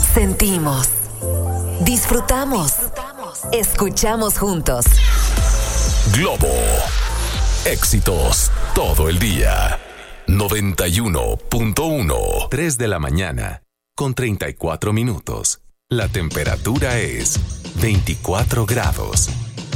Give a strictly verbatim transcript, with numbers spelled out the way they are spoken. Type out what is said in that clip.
Sentimos, disfrutamos, escuchamos juntos. Globo, éxitos todo el día. noventa y uno punto uno. tres de la mañana, con treinta y cuatro minutos. La temperatura es veinticuatro grados.